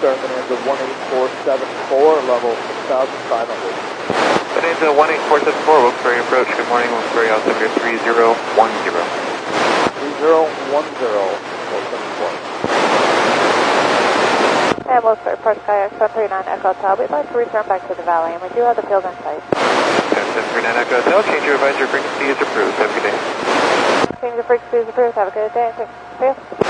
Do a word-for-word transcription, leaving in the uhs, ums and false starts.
Star Bonanza one eight four seven four, level six thousand five hundred. Bonanza one eight four seven four, Wilkes-Barre approach. Good morning, Wilkes-Barre altimeter three zero one zero. three zero one zero, four seven four. And Wilkes-Barre, Park Sky X one three nine Echo Hotel. We'd like to return back to the valley, and we do have the field in sight. seven three nine Echo Hotel, change your advisory frequency is approved. Have a good day. Change the frequency is approved. Have a good day. Thanks.